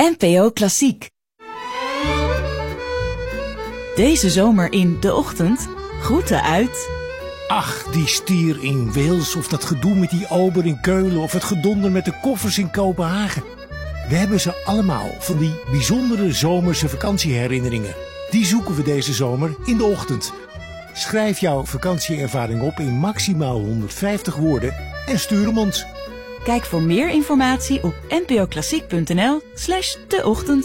NPO Klassiek. Deze zomer in De Ochtend, groeten uit... Ach, die stier in Wales, of dat gedoe met die ober in Keulen, of het gedonder met de koffers in Kopenhagen. We hebben ze allemaal, van die bijzondere zomerse vakantieherinneringen. Die zoeken we deze zomer in De Ochtend. Schrijf jouw vakantieervaring op in maximaal 150 woorden en stuur hem ons. Kijk voor meer informatie op npoklassiek.nl/deochtend.